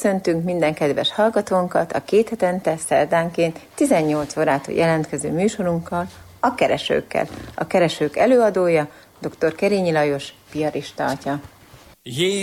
köszöntünk minden kedves hallgatónkat a 2 hetente szerdánként 18 órától jelentkező műsorunkkal, a Keresőkkel. A Keresők előadója dr. Kerényi Lajos, piarista atya.